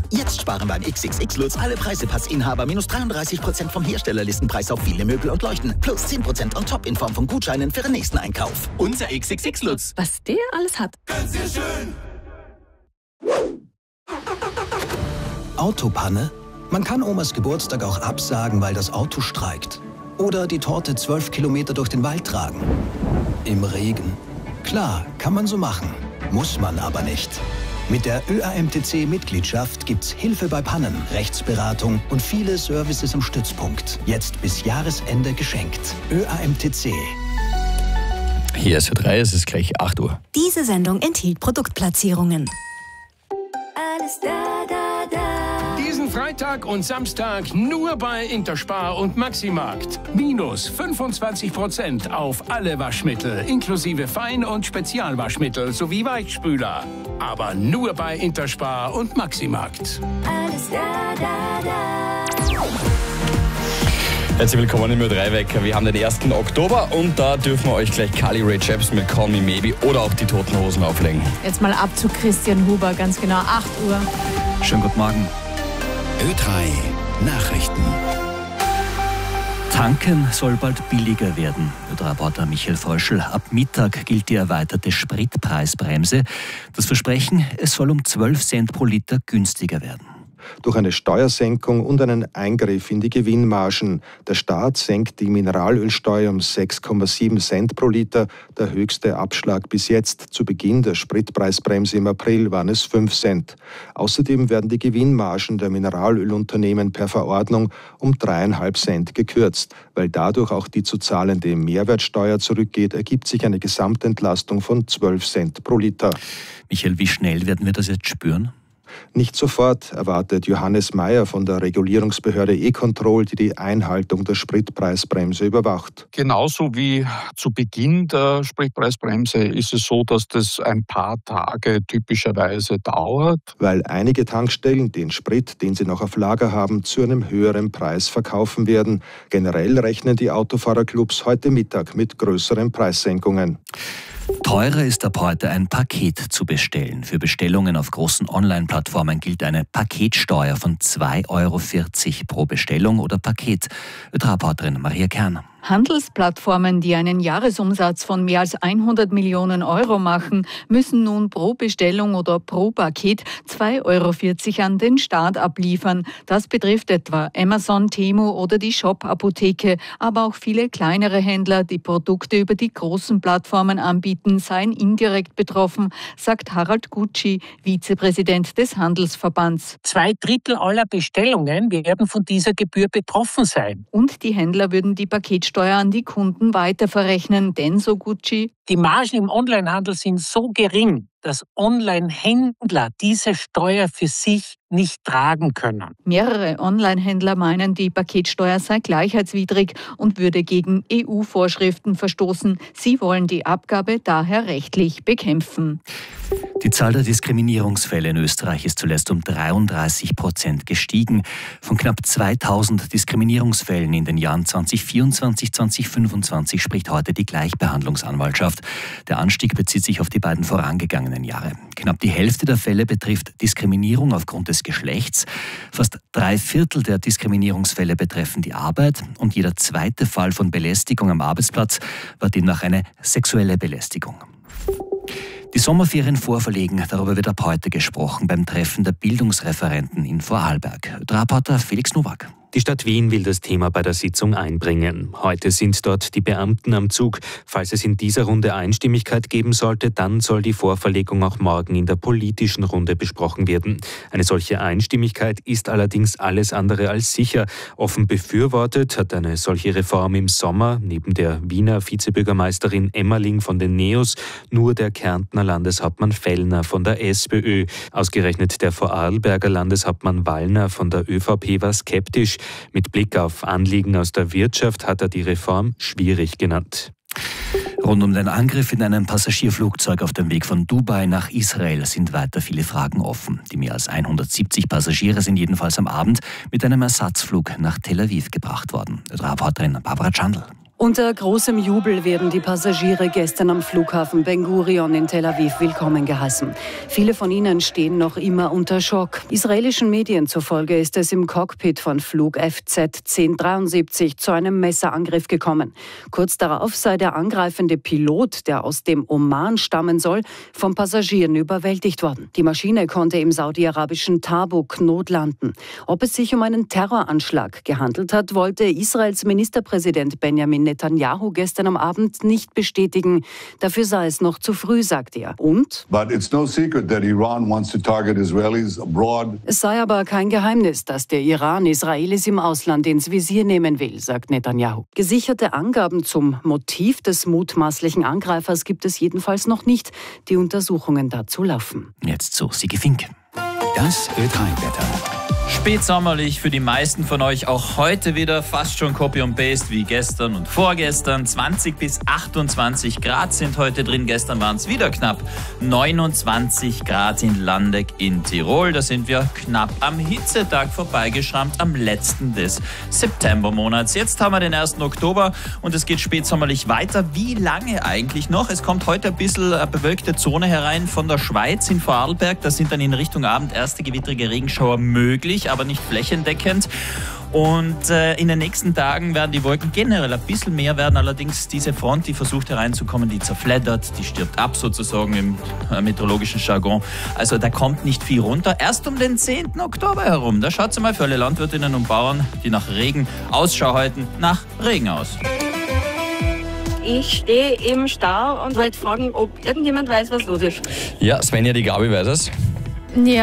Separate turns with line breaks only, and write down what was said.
Jetzt sparen beim XXX-Lutz alle Preisepass-Inhaber minus 33% vom Herstellerlistenpreis auf viele Möbel und Leuchten. Plus 10% on top in Form von Gutscheinen für den nächsten Einkauf. Unser XXX-Lutz.
Was der alles hat.
Ganz sehr schön.
Autopanne? Man kann Omas Geburtstag auch absagen, weil das Auto streikt. Oder die Torte 12 Kilometer durch den Wald tragen. Im Regen. Klar, kann man so machen. Muss man aber nicht. Mit der ÖAMTC-Mitgliedschaft gibt's Hilfe bei Pannen, Rechtsberatung und viele Services am Stützpunkt. Jetzt bis Jahresende geschenkt. ÖAMTC.
Hier ist Ö3, es ist gleich 8 Uhr.
Diese Sendung enthielt Produktplatzierungen.
Alles da, da, da.
Diesen Freitag und Samstag nur bei Interspar und Maximarkt. Minus 25% auf alle Waschmittel, inklusive Fein- und Spezialwaschmittel sowie Weichspüler. Aber nur bei Interspar und Maximarkt.
Alles da, da, da.
Herzlich willkommen im Ö3-Wecker. Wir haben den 1. Oktober und da dürfen wir euch gleich Carly Rae Jepsen mit Call Me Maybe oder auch die Toten Hosen auflegen.
Jetzt mal ab zu Christian Huber, ganz genau 8 Uhr.
Schönen guten Morgen.
Ö3 Nachrichten.
Tanken soll bald billiger werden. Reporter Michael Fröschel. Ab Mittag gilt die erweiterte Spritpreisbremse. Das Versprechen, es soll um 12 Cent pro Liter günstiger werden.
Durch eine Steuersenkung und einen Eingriff in die Gewinnmargen. Der Staat senkt die Mineralölsteuer um 6,7 Cent pro Liter, der höchste Abschlag bis jetzt. Zu Beginn der Spritpreisbremse im April waren es 5 Cent. Außerdem werden die Gewinnmargen der Mineralölunternehmen per Verordnung um 3,5 Cent gekürzt. Weil dadurch auch die zu zahlende Mehrwertsteuer zurückgeht, ergibt sich eine Gesamtentlastung von 12 Cent pro Liter.
Michael, wie schnell werden wir das jetzt spüren?
Nicht sofort, erwartet Johannes Mayer von der Regulierungsbehörde E-Control, die die Einhaltung der Spritpreisbremse überwacht.
Genauso wie zu Beginn der Spritpreisbremse ist es so, dass das ein paar Tage typischerweise dauert.
Weil einige Tankstellen den Sprit, den sie noch auf Lager haben, zu einem höheren Preis verkaufen werden. Generell rechnen die Autofahrerclubs heute Mittag mit größeren Preissenkungen.
Teurer ist ab heute ein Paket zu bestellen. Für Bestellungen auf großen Online-Plattformen gilt eine Paketsteuer von 2,40 € pro Bestellung oder Paket. Reporterin Maria Kern.
Handelsplattformen, die einen Jahresumsatz von mehr als 100 Millionen Euro machen, müssen nun pro Bestellung oder pro Paket 2,40 € an den Staat abliefern. Das betrifft etwa Amazon, Temu oder die Shop-Apotheke, aber auch viele kleinere Händler, die Produkte über die großen Plattformen anbieten, seien indirekt betroffen, sagt Harald Gutschi, Vizepräsident des Handelsverbands.
2/3 aller Bestellungen werden von dieser Gebühr betroffen sein.
Und die Händler würden die Paketsteuer an die Kunden weiterverrechnen, denn, so Gutschi,
die Margen im Onlinehandel sind so gering, dass Online-Händler diese Steuer für sich nicht tragen können.
Mehrere Online-Händler meinen, die Paketsteuer sei gleichheitswidrig und würde gegen EU-Vorschriften verstoßen. Sie wollen die Abgabe daher rechtlich bekämpfen.
Die Zahl der Diskriminierungsfälle in Österreich ist zuletzt um 33% gestiegen. Von knapp 2000 Diskriminierungsfällen in den Jahren 2024, 2025 spricht heute die Gleichbehandlungsanwaltschaft. Der Anstieg bezieht sich auf die beiden vorangegangenen Jahre. Knapp die Hälfte der Fälle betrifft Diskriminierung aufgrund des Geschlechts. Fast 3/4 der Diskriminierungsfälle betreffen die Arbeit und jeder zweite Fall von Belästigung am Arbeitsplatz war demnach eine sexuelle Belästigung. Die Sommerferien vorverlegen, darüber wird ab heute gesprochen beim Treffen der Bildungsreferenten in Vorarlberg. Reporter Felix Nowak.
Die Stadt Wien will das Thema bei der Sitzung einbringen. Heute sind dort die Beamten am Zug. Falls es in dieser Runde Einstimmigkeit geben sollte, dann soll die Vorverlegung auch morgen in der politischen Runde besprochen werden. Eine solche Einstimmigkeit ist allerdings alles andere als sicher. Offen befürwortet hat eine solche Reform im Sommer neben der Wiener Vizebürgermeisterin Emmerling von den NEOS nur der Kärntner Landeshauptmann Fellner von der SPÖ. Ausgerechnet der Vorarlberger Landeshauptmann Wallner von der ÖVP war skeptisch. Mit Blick auf Anliegen aus der Wirtschaft hat er die Reform schwierig genannt.
Rund um den Angriff in einem Passagierflugzeug auf dem Weg von Dubai nach Israel sind weiter viele Fragen offen. Die mehr als 170 Passagiere sind jedenfalls am Abend mit einem Ersatzflug nach Tel Aviv gebracht worden. Reporterin Barbara Chandl.
Unter großem Jubel werden die Passagiere gestern am Flughafen Ben Gurion in Tel Aviv willkommen geheißen. Viele von ihnen stehen noch immer unter Schock. Israelischen Medien zufolge ist es im Cockpit von Flug FZ 1073 zu einem Messerangriff gekommen. Kurz darauf sei der angreifende Pilot, der aus dem Oman stammen soll, von Passagieren überwältigt worden. Die Maschine konnte im saudi-arabischen Tabuk notlanden. Ob es sich um einen Terroranschlag gehandelt hat, wollte Israels Ministerpräsident Benjamin Netanyahu gestern am Abend nicht bestätigen. Dafür sei es noch zu früh, sagt er. Und? Es sei aber kein Geheimnis, dass der Iran Israelis im Ausland ins Visier nehmen will, sagt Netanyahu. Gesicherte Angaben zum Motiv des mutmaßlichen Angreifers gibt es jedenfalls noch nicht. Die Untersuchungen dazu laufen.
Jetzt so Sigi Fink.
Das Ö3-Wetter.
Spätsommerlich für die meisten von euch auch heute wieder, fast schon Copy und Paste wie gestern und vorgestern. 20 bis 28 Grad sind heute drin, gestern waren es wieder knapp 29 Grad in Landeck in Tirol. Da sind wir knapp am Hitzetag vorbeigeschrammt, am letzten des Septembermonats. Jetzt haben wir den 1. Oktober und es geht spätsommerlich weiter. Wie lange eigentlich noch? Es kommt heute ein bisschen eine bewölkte Zone herein von der Schweiz in Vorarlberg. Da sind dann in Richtung Abend erste gewittrige Regenschauer möglich, aber nicht flächendeckend. Und in den nächsten Tagen werden die Wolken generell ein bisschen mehr werden. Allerdings diese Front, die versucht hereinzukommen, die zerfleddert, die stirbt ab sozusagen im meteorologischen Jargon. Also da kommt nicht viel runter. Erst um den 10. Oktober herum. Da schaut es mal für alle Landwirtinnen und Bauern, die nach Regen Ausschau halten, nach Regen aus.
Ich stehe im Stau und wollte fragen, ob irgendjemand weiß, was los ist.
Ja, Svenja, die Gabi weiß es.
Ja.